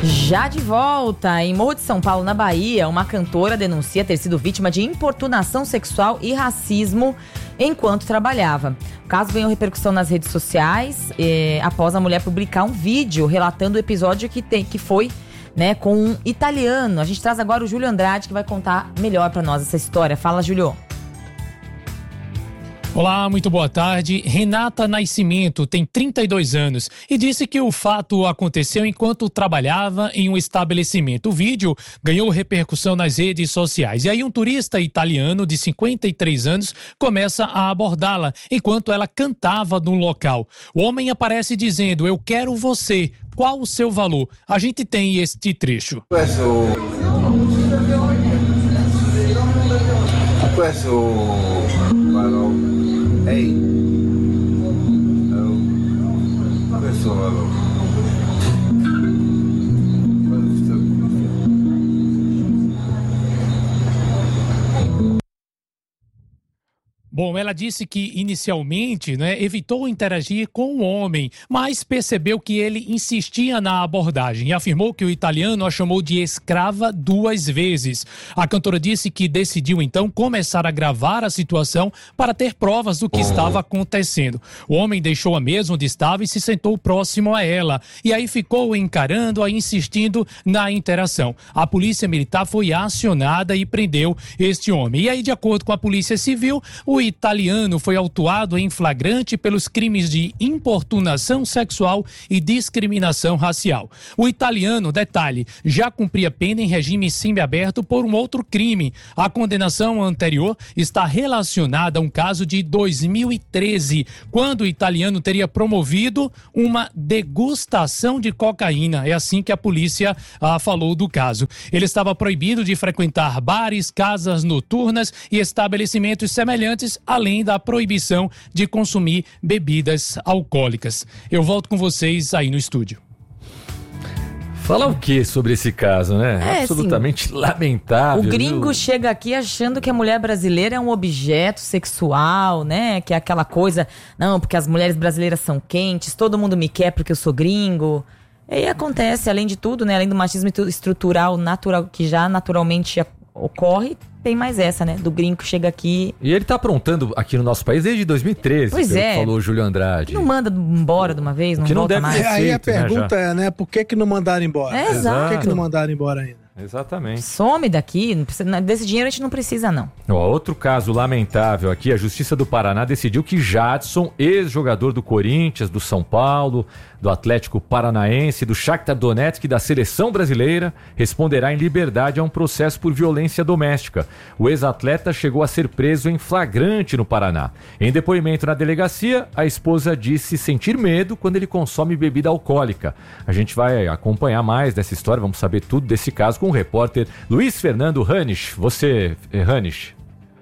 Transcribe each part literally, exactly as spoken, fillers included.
Já de volta, em Morro de São Paulo, na Bahia, uma cantora denuncia ter sido vítima de importunação sexual e racismo enquanto trabalhava. O caso ganhou repercussão nas redes sociais eh, após a mulher publicar um vídeo relatando o episódio que, tem, que foi né, com um italiano. A gente traz agora o Júlio Andrade, que vai contar melhor pra nós essa história. Fala, Júlio. Olá, muito boa tarde. Renata Nascimento tem trinta e dois anos e disse que o fato aconteceu enquanto trabalhava em um estabelecimento. O vídeo ganhou repercussão nas redes sociais. E aí um turista italiano de cinquenta e três anos começa a abordá-la enquanto ela cantava no local. O homem aparece dizendo: "Eu quero você. Qual o seu valor?" A gente tem este trecho. Questo... Questo... Ehi, oh. Questo valore. Bom, ela disse que inicialmente, né, evitou interagir com o homem, mas percebeu que ele insistia na abordagem e afirmou que o italiano a chamou de escrava duas vezes. A cantora disse que decidiu então começar a gravar a situação para ter provas do que estava acontecendo. O homem deixou a mesa onde estava e se sentou próximo a ela. E aí ficou encarando-a, insistindo na interação. A polícia militar foi acionada e prendeu este homem. E aí, de acordo com a Polícia Civil, o italiano foi autuado em flagrante pelos crimes de importunação sexual e discriminação racial. O italiano, detalhe, já cumpria pena em regime semiaberto por um outro crime. A condenação anterior está relacionada a um caso de dois mil e treze, quando o italiano teria promovido uma degustação de cocaína. É assim que a polícia ah, falou do caso. Ele estava proibido de frequentar bares, casas noturnas e estabelecimentos semelhantes, além da proibição de consumir bebidas alcoólicas. Eu volto com vocês aí no estúdio. Fala o que sobre esse caso, né? É, absolutamente sim. lamentável. O gringo viu? chega aqui achando que a mulher brasileira é um objeto sexual, né? Que é aquela coisa, não, porque as mulheres brasileiras são quentes, todo mundo me quer porque eu sou gringo. E aí acontece, além de tudo, né? Além do machismo estrutural natural, que já naturalmente ocorre, tem mais essa, né? Do gringo que chega aqui. E ele tá aprontando aqui no nosso país desde dois mil e treze, pois pelo é. que falou o Júlio Andrade. Não manda embora de uma vez, não que não volta deve mais. ser. É, aí a Feito, né, pergunta já. é, né? Por que que não mandaram embora? É, exato. Por que que não mandaram embora ainda? Exatamente. Some daqui, não precisa, desse dinheiro a gente não precisa, não. Ó, outro caso lamentável aqui, a Justiça do Paraná decidiu que Jadson, ex-jogador do Corinthians, do São Paulo, do Atlético Paranaense, do Shakhtar Donetsk e da Seleção Brasileira, responderá em liberdade a um processo por violência doméstica. O ex-atleta chegou a ser preso em flagrante no Paraná. Em depoimento na delegacia, a esposa disse sentir medo quando ele consome bebida alcoólica. A gente vai acompanhar mais dessa história, vamos saber tudo desse caso com o repórter Luiz Fernando Ranisch. Você, Ranisch.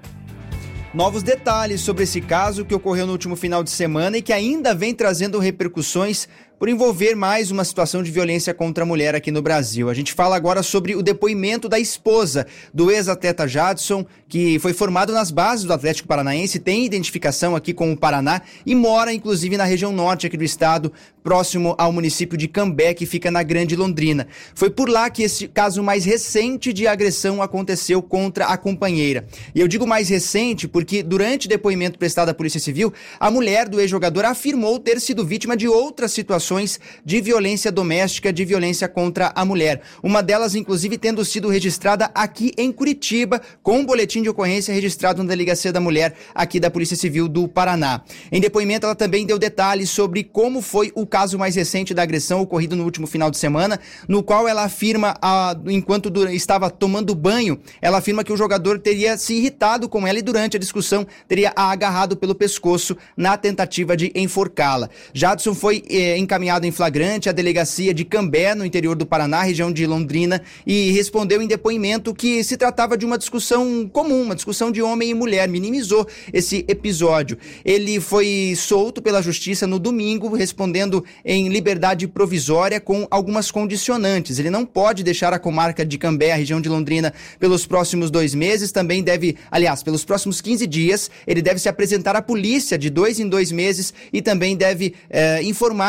Novos detalhes sobre esse caso que ocorreu no último final de semana e que ainda vem trazendo repercussões por envolver mais uma situação de violência contra a mulher aqui no Brasil. A gente fala agora sobre o depoimento da esposa do ex-atleta Jadson, que foi formado nas bases do Atlético Paranaense, tem identificação aqui com o Paraná e mora inclusive na região norte aqui do estado, próximo ao município de Cambé, que fica na Grande Londrina. Foi por lá que esse caso mais recente de agressão aconteceu contra a companheira. E eu digo mais recente porque durante o depoimento prestado à Polícia Civil, a mulher do ex-jogador afirmou ter sido vítima de outras situações de violência doméstica, de violência contra a mulher. Uma delas, inclusive, tendo sido registrada aqui em Curitiba, com um boletim de ocorrência registrado na Delegacia da Mulher aqui da Polícia Civil do Paraná. Em depoimento, ela também deu detalhes sobre como foi o caso mais recente da agressão ocorrido no último final de semana, no qual ela afirma, a, enquanto estava tomando banho, ela afirma que o jogador teria se irritado com ela e durante a discussão teria a agarrado pelo pescoço na tentativa de enforcá-la. Jadson foi eh, encaminhado em flagrante à delegacia de Cambé, no interior do Paraná, região de Londrina, e respondeu em depoimento que se tratava de uma discussão comum, uma discussão de homem e mulher, minimizou esse episódio. Ele foi solto pela justiça no domingo, respondendo em liberdade provisória com algumas condicionantes. Ele não pode deixar a comarca de Cambé, a região de Londrina, pelos próximos dois meses, também deve, aliás, pelos próximos quinze dias, ele deve se apresentar à polícia de dois em dois meses e também deve eh, informar a justiça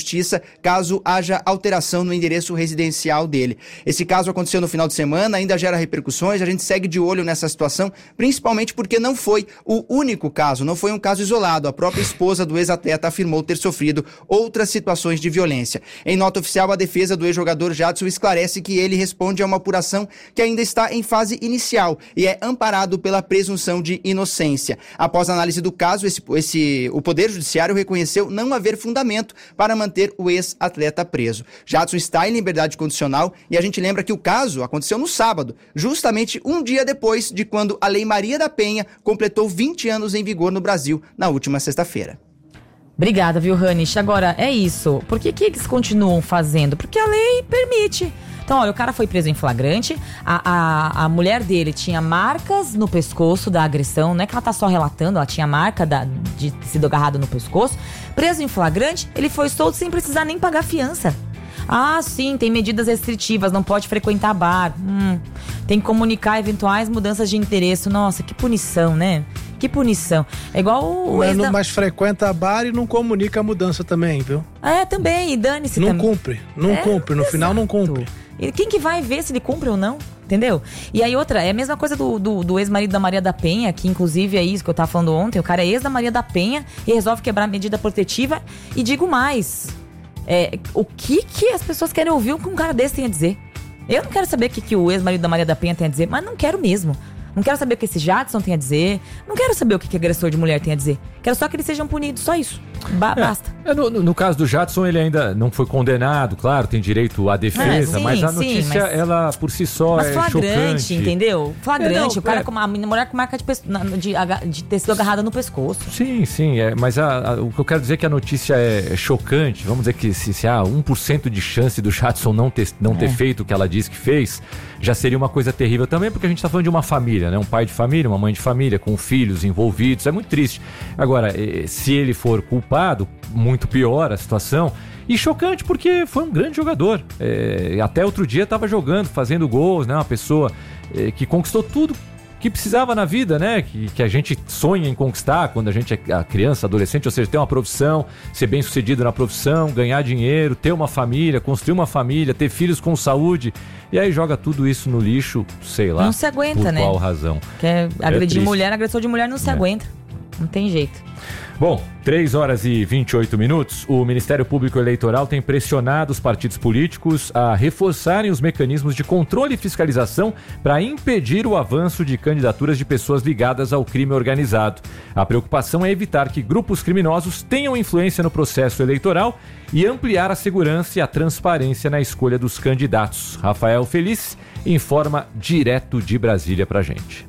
justiça caso haja alteração no endereço residencial dele. Esse caso aconteceu no final de semana, ainda gera repercussões, a gente segue de olho nessa situação, principalmente porque não foi o único caso, não foi um caso isolado. A própria esposa do ex-atleta afirmou ter sofrido outras situações de violência. Em nota oficial, a defesa do ex-jogador Jadson esclarece que ele responde a uma apuração que ainda está em fase inicial e é amparado pela presunção de inocência. Após a análise do caso, esse, esse, o Poder Judiciário reconheceu não haver fundamento para manter o ex-atleta preso. Jadson está em liberdade condicional e a gente lembra que o caso aconteceu no sábado, justamente um dia depois de quando a Lei Maria da Penha completou vinte anos em vigor no Brasil na última sexta-feira. Obrigada, viu, Hanish? Agora, é isso. Por que que eles continuam fazendo? Porque a lei permite. Então, olha, o cara foi preso em flagrante, a, a, a mulher dele tinha marcas no pescoço da agressão, não é que ela tá só relatando, ela tinha marca da, de ter sido agarrada no pescoço. Preso em flagrante, ele foi solto sem precisar nem pagar fiança. Ah, sim, tem medidas restritivas, não pode frequentar bar, hum, tem que comunicar eventuais mudanças de endereço. Nossa, que punição, né? Que punição. É igual o... Mas, da... mas frequenta bar e não comunica a mudança também, viu? É, também, e dane-se não também. Não cumpre, não é, cumpre, no exato. Final não cumpre. E quem que vai ver se ele cumpre ou não? Entendeu? E aí outra, é a mesma coisa do, do, do ex-marido da Maria da Penha, que inclusive é isso que eu tava falando ontem, o cara é ex da Maria da Penha e resolve quebrar a medida protetiva. E digo mais, é, o que que as pessoas querem ouvir o que um cara desse tem a dizer? Eu não quero saber o que, que o ex-marido da Maria da Penha tem a dizer, mas não quero mesmo. Não quero saber o que esse Jadson tem a dizer. Não quero saber o que, que agressor de mulher tem a dizer. Quero só que eles sejam punidos, só isso. Ba- é, basta. É, no, no caso do Jadson, ele ainda não foi condenado, claro, tem direito à defesa, é, sim, mas a notícia, sim, mas... ela por si só mas é flagrante, chocante. Entendeu? Flagrante, é, não, o cara é... com a mulher com marca de, de, de, de ter sido agarrada no pescoço. Sim, sim, é, mas a, a, o que eu quero dizer é que a notícia é chocante. Vamos dizer que se, se há um por cento de chance do Jadson não ter, não é. ter feito o que ela disse que fez, já seria uma coisa terrível também, porque a gente está falando de uma família, né? Um pai de família, uma mãe de família, com filhos envolvidos, é muito triste. Agora, se ele for culpado, muito pior a situação. E chocante porque foi um grande jogador. É, até outro dia estava jogando, fazendo gols, né? Uma pessoa é, que conquistou tudo que precisava na vida, né? Que, que a gente sonha em conquistar quando a gente é criança, adolescente, ou seja, ter uma profissão, ser bem sucedido na profissão, ganhar dinheiro, ter uma família, construir uma família, ter filhos com saúde. E aí joga tudo isso no lixo, sei lá. Não se aguenta, por né? Qual razão? Quer agredir é mulher, agressor de mulher não se é. aguenta. Não tem jeito. Bom, três horas e vinte e oito minutos. O Ministério Público Eleitoral tem pressionado os partidos políticos a reforçarem os mecanismos de controle e fiscalização para impedir o avanço de candidaturas de pessoas ligadas ao crime organizado. A preocupação é evitar que grupos criminosos tenham influência no processo eleitoral e ampliar a segurança e a transparência na escolha dos candidatos. Rafael Feliz informa direto de Brasília pra gente.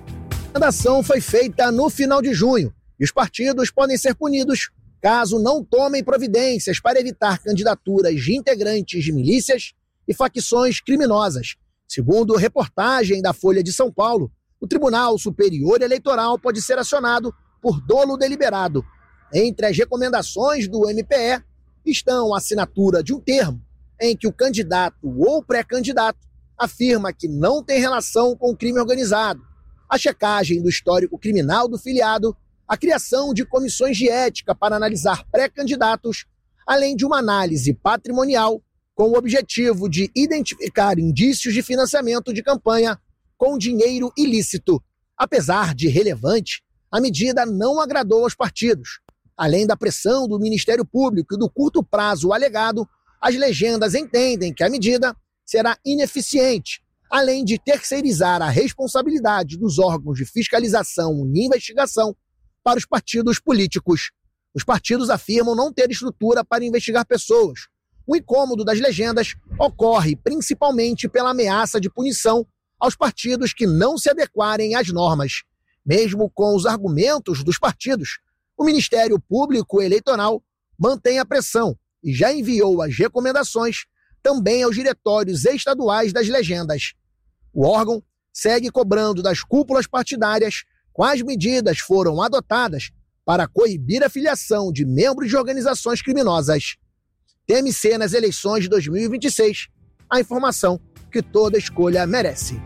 A ação foi feita no final de junho e os partidos podem ser punidos caso não tomem providências para evitar candidaturas de integrantes de milícias e facções criminosas. Segundo reportagem da Folha de São Paulo, o Tribunal Superior Eleitoral pode ser acionado por dolo deliberado. Entre as recomendações do M P E estão a assinatura de um termo em que o candidato ou pré-candidato afirma que não tem relação com o crime organizado, a checagem do histórico criminal do filiado, a criação de comissões de ética para analisar pré-candidatos, além de uma análise patrimonial com o objetivo de identificar indícios de financiamento de campanha com dinheiro ilícito. Apesar de relevante, a medida não agradou aos partidos. Além da pressão do Ministério Público e do curto prazo alegado, as legendas entendem que a medida será ineficiente, além de terceirizar a responsabilidade dos órgãos de fiscalização e investigação para os partidos políticos. Os partidos afirmam não ter estrutura para investigar pessoas. O incômodo das legendas ocorre principalmente pela ameaça de punição aos partidos que não se adequarem às normas. Mesmo com os argumentos dos partidos, o Ministério Público Eleitoral mantém a pressão e já enviou as recomendações também aos diretórios estaduais das legendas. O órgão segue cobrando das cúpulas partidárias quais medidas foram adotadas para coibir a filiação de membros de organizações criminosas. Teme-se nas eleições de dois mil e vinte e seis a informação que toda escolha merece.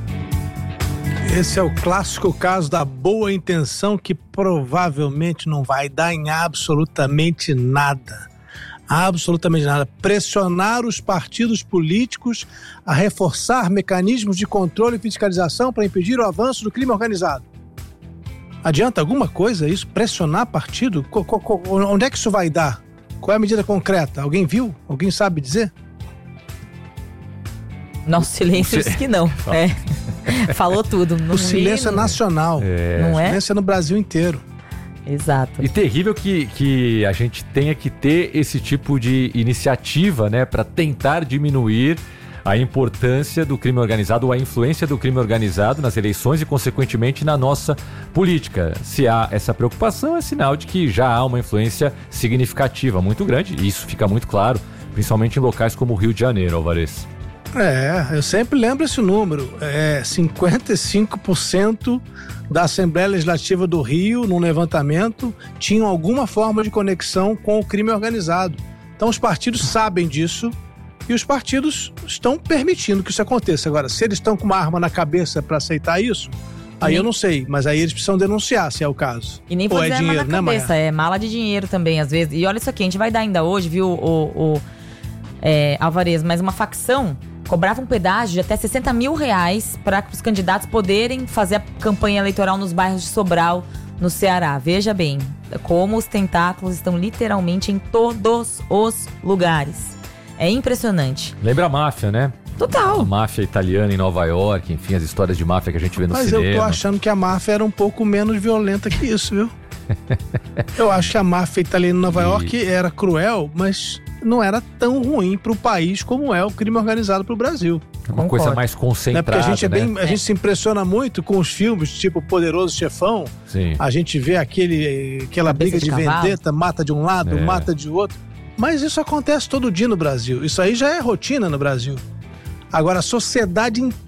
Esse é o clássico caso da boa intenção que provavelmente não vai dar em absolutamente nada. Absolutamente nada. Pressionar os partidos políticos a reforçar mecanismos de controle e fiscalização para impedir o avanço do crime organizado. Adianta alguma coisa isso? Pressionar partido? Co- co- co- onde é que isso vai dar? Qual é a medida concreta? Alguém viu? Alguém sabe dizer? Nosso silêncio diz que não. É. Falou tudo. Não O silêncio é vi, nacional. É. Não O é? silêncio é no Brasil inteiro. Exato. E terrível que, que a gente tenha que ter esse tipo de iniciativa, né, para tentar diminuir a importância do crime organizado ou a influência do crime organizado nas eleições e, consequentemente, na nossa política. Se há essa preocupação, é sinal de que já há uma influência significativa, muito grande, e isso fica muito claro, principalmente em locais como o Rio de Janeiro, Alvarez. É, eu sempre lembro esse número. É cinquenta e cinco por cento da Assembleia Legislativa do Rio, num levantamento, tinham alguma forma de conexão com o crime organizado. Então os partidos sabem disso e os partidos estão permitindo que isso aconteça. Agora, se eles estão com uma arma na cabeça para aceitar isso, aí eu não sei, mas aí eles precisam denunciar, se é o caso. E nem Ou pode é dizer arma dinheiro, na né, cabeça, Maia? é mala de dinheiro também, às vezes. E olha isso aqui, a gente vai dar ainda hoje, viu, o, o é, Alvarez, mas uma facção cobrava um pedágio de até sessenta mil reais para os candidatos poderem fazer a campanha eleitoral nos bairros de Sobral, no Ceará. Veja bem, como os tentáculos estão literalmente em todos os lugares. É impressionante. Lembra a máfia, né? Total. A máfia italiana em Nova York, enfim, as histórias de máfia que a gente vê no Mas cinema. eu tô achando que a máfia era um pouco menos violenta que isso, viu? Eu acho que a máfia italiana em Nova E- York era cruel, mas não era tão ruim pro país como é o crime organizado pro Brasil. Uma Concordo. coisa mais Né? concentrada, Porque a gente é né? bem, a gente se impressiona muito com os filmes tipo Poderoso Chefão. Sim. A gente vê aquele, aquela Cabeça briga de de, cavalo. vendetta, mata de um lado, É. mata de outro. Mas isso acontece todo dia no Brasil. Isso aí já é rotina no Brasil. Agora, a sociedade inteira